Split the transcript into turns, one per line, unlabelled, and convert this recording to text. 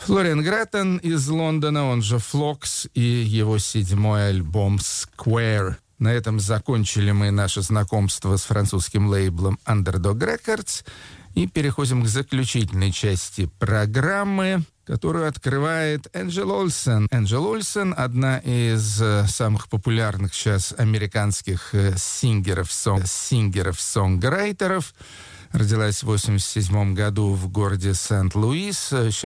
Флориан Греттон из Лондона, он же Флокс, и его 7-й альбом «Square». На этом закончили мы наше знакомство с французским лейблом Underdog Records и переходим к заключительной части программы, которую открывает Энджел Олсен. Энджел Олсен — одна из самых популярных сейчас американских сингеров-сонграйтеров. Родилась в 1987 году в городе Сент-Луис.